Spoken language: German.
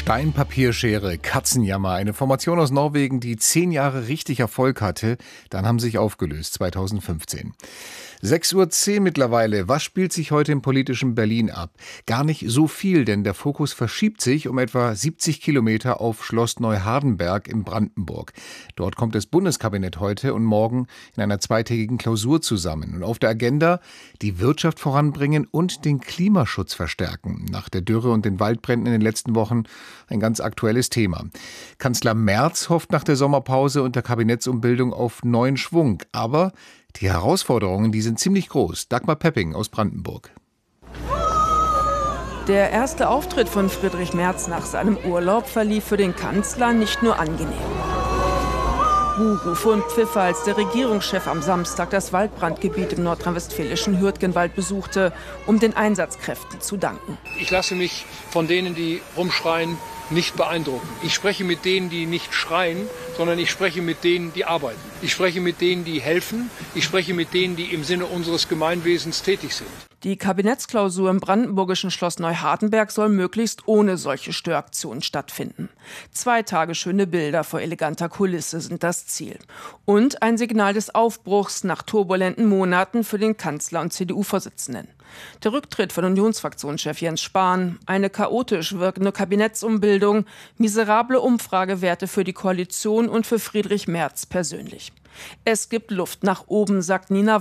Stein, Papier, Schere, Katzenjammer. Eine Formation aus Norwegen, die 10 Jahre richtig Erfolg hatte. Dann haben sie sich aufgelöst, 2015. 6:10 Uhr mittlerweile. Was spielt sich heute im politischen Berlin ab? Gar nicht so viel, denn der Fokus verschiebt sich um etwa 70 Kilometer auf Schloss Neuhardenberg in Brandenburg. Dort kommt das Bundeskabinett heute und morgen in einer zweitägigen Klausur zusammen. Und auf der Agenda die Wirtschaft voranbringen und den Klimaschutz verstärken. Nach der Dürre und den Waldbränden in den letzten Wochen ein ganz aktuelles Thema. Kanzler Merz hofft nach der Sommerpause und der Kabinettsumbildung auf neuen Schwung. Aber die Herausforderungen, die sind ziemlich groß. Dagmar Pepping aus Brandenburg. Der erste Auftritt von Friedrich Merz nach seinem Urlaub verlief für den Kanzler nicht nur angenehm. Buhrufe und Pfiffe, als der Regierungschef am Samstag das Waldbrandgebiet im nordrhein-westfälischen Hürtgenwald besuchte, um den Einsatzkräften zu danken. Ich lasse mich von denen, die rumschreien, nicht beeindrucken. Ich spreche mit denen, die nicht schreien, sondern ich spreche mit denen, die arbeiten. Ich spreche mit denen, die helfen. Ich spreche mit denen, die im Sinne unseres Gemeinwesens tätig sind. Die Kabinettsklausur im brandenburgischen Schloss Neuhardenberg soll möglichst ohne solche Störaktionen stattfinden. 2 Tage schöne Bilder vor eleganter Kulisse sind das Ziel. Und ein Signal des Aufbruchs nach turbulenten Monaten für den Kanzler und CDU-Vorsitzenden. Der Rücktritt von Unionsfraktionschef Jens Spahn, eine chaotisch wirkende Kabinettsumbildung, miserable Umfragewerte für die Koalition und für Friedrich Merz persönlich. Es gibt Luft nach oben, sagt Nina